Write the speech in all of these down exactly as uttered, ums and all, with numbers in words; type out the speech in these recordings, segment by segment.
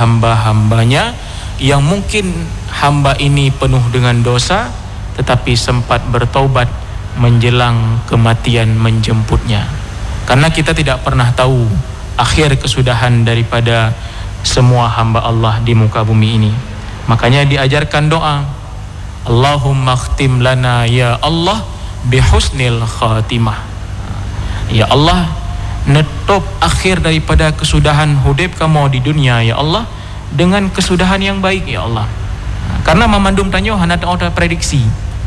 hamba-hambanya yang mungkin hamba ini penuh dengan dosa tetapi sempat bertaubat menjelang kematian menjemputnya. Karena kita tidak pernah tahu akhir kesudahan daripada semua hamba Allah di muka bumi ini. Makanya diajarkan doa, Allahumma khtim lana ya Allah bihusnil khatimah. Ya Allah, netop akhir daripada kesudahan hudib kamu di dunia ya Allah dengan kesudahan yang baik ya Allah. Karena memandum tanyo hana ada prediksi.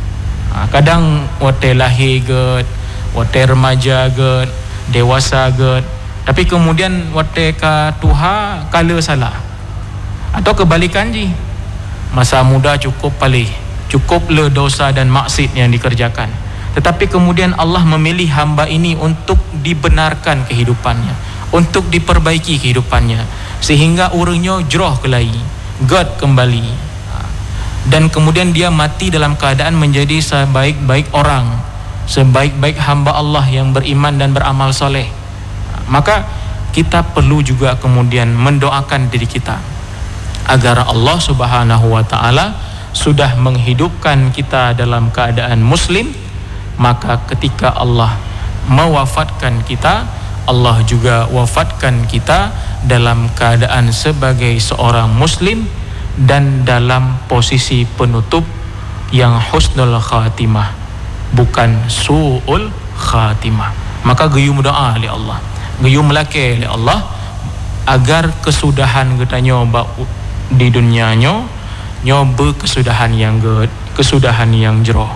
Kadang wate lahir get, wate remaja get, dewasa get, tapi kemudian wate ka tuha kala salah. Atau kebalikan ji, masa muda cukup palih, cukup le dosa dan maksiat yang dikerjakan, tetapi kemudian Allah memilih hamba ini untuk dibenarkan kehidupannya, untuk diperbaiki kehidupannya, sehingga urangnya jroh kelai, God kembali, dan kemudian dia mati dalam keadaan menjadi sebaik-baik orang, sebaik-baik hamba Allah yang beriman dan beramal soleh. Maka kita perlu juga kemudian mendoakan diri kita agar Allah Subhanahu wa ta'ala sudah menghidupkan kita dalam keadaan muslim, maka ketika Allah mewafatkan kita, Allah juga wafatkan kita dalam keadaan sebagai seorang muslim dan dalam posisi penutup yang husnul khatimah, bukan su'ul khatimah. Maka gayum doa oleh Allah, gayum melake oleh Allah agar kesudahan kita nyoba di dunia nyo nyoba kesudahan yang good, kesudahan yang jroh.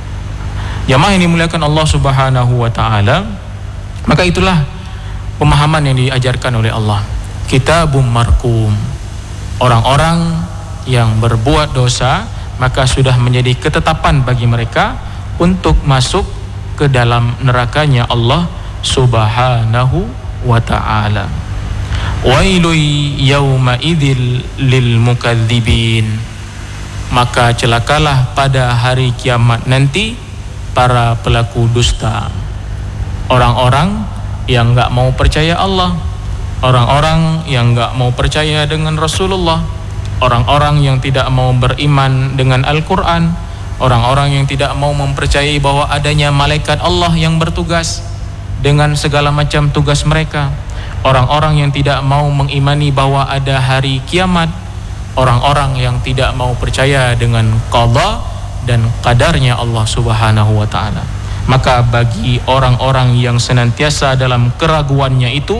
Jamaah yang dimuliakan Allah Subhanahu wa ta'ala, maka itulah pemahaman yang diajarkan oleh Allah. Kitabum markum, orang-orang yang berbuat dosa maka sudah menjadi ketetapan bagi mereka untuk masuk ke dalam nerakanya Allah Subhanahu wa ta'ala. Wailul yauma idzil lil mukadzibin, maka celakalah pada hari kiamat nanti para pelaku dusta, orang-orang yang enggak mau percaya Allah, orang-orang yang enggak mau percaya dengan Rasulullah, orang-orang yang tidak mau beriman dengan Al-Quran, orang-orang yang tidak mau mempercayai bahwa adanya malaikat Allah yang bertugas dengan segala macam tugas mereka, orang-orang yang tidak mau mengimani bahwa ada hari kiamat, orang-orang yang tidak mau percaya dengan qada dan qadarnya Allah Subhanahu wa ta'ala. Maka bagi orang-orang yang senantiasa dalam keraguannya itu,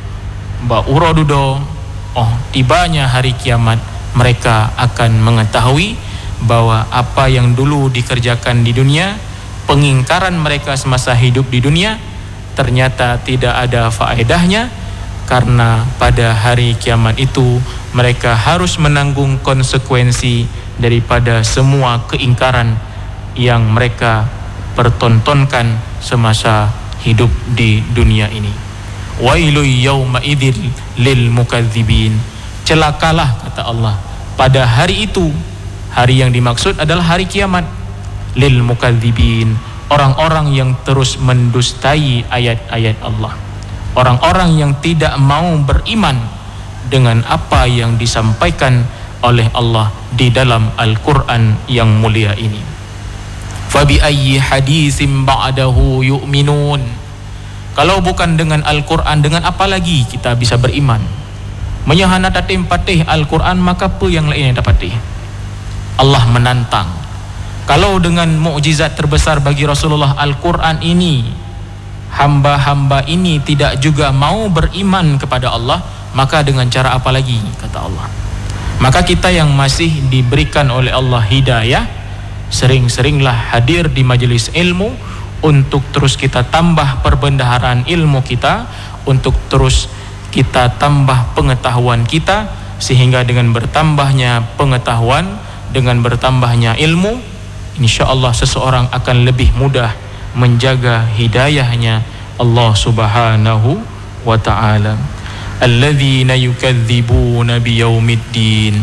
ba urodudo, oh tibanya hari kiamat, mereka akan mengetahui bahwa apa yang dulu dikerjakan di dunia, pengingkaran mereka semasa hidup di dunia, ternyata tidak ada faedahnya, karena pada hari kiamat itu mereka harus menanggung konsekuensi daripada semua keingkaran yang mereka pertontonkan semasa hidup di dunia ini. Wailul yauma idzil lil mukadzibin, celakalah kata Allah pada hari itu. Hari yang dimaksud adalah hari kiamat. Lil mukadzibin, orang-orang yang terus mendustai ayat-ayat Allah, orang-orang yang tidak mau beriman dengan apa yang disampaikan oleh Allah di dalam Al-Quran yang mulia ini. Fabi ayyi hadisim ba'dahu yu'minun, kalau bukan dengan Al-Quran, dengan apa lagi kita bisa beriman? Menyahana tatim patih Al-Quran, maka apa yang lain yang dapatih? Allah menantang, kalau dengan mukjizat terbesar bagi Rasulullah Al-Quran ini, hamba-hamba ini tidak juga mau beriman kepada Allah, maka dengan cara apa lagi kata Allah? Maka kita yang masih diberikan oleh Allah hidayah, sering-seringlah hadir di majelis ilmu untuk terus kita tambah perbendaharaan ilmu kita, untuk terus kita tambah pengetahuan kita, sehingga dengan bertambahnya pengetahuan, dengan bertambahnya ilmu, insyaallah seseorang akan lebih mudah menjaga hidayahnya Allah Subhanahu wa ta'ala. Alladzina yukadzibuna biyaumiddin,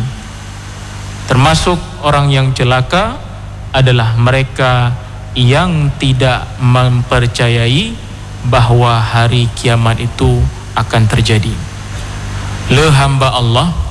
termasuk orang yang celaka adalah mereka yang tidak mempercayai bahwa hari kiamat itu akan terjadi. Le hamba Allah